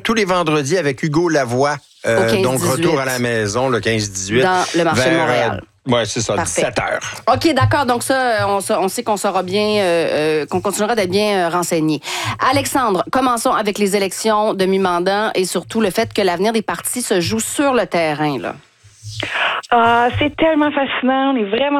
tous les vendredis avec Hugo Lavoie. Donc, retour à la maison, le 15-18. Dans le marché de Montréal. Oui, c'est ça, Parfait. 17h. OK, d'accord. Donc ça, on sait qu'on sera bien, qu'on continuera d'être bien renseigné. Alexandre, commençons avec les élections de mi-mandat et surtout le fait que l'avenir des partis se joue sur le terrain, là. Ah, c'est tellement fascinant. On est vraiment